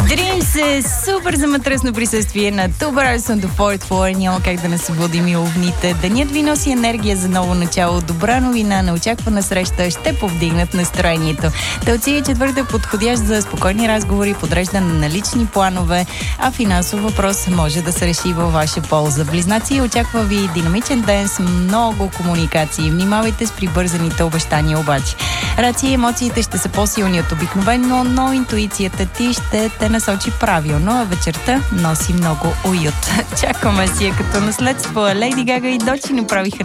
Дарим се супер замътръсно присъствие на Tuber Arson до Fort Floor. Няма как да не събудим и овните. Денят ви носи енергия за ново начало. Добра новина, неочаквана среща ще повдигнат настроението. Телци е четвъртък подходящ за спокойни разговори, подреждане на лични планове, а финансов въпрос може да се реши във ваша полза. Близнаци, очаква ви динамичен ден с много комуникации. Внимавайте с прибързаните обещания обаче. Раци, емоциите ще са по-силни от обикновено, но интуицията ти ще те насочи правилно, а вечерта носи много уют. Чакаме си я като наследство. Лейди Гага и Дочи направиха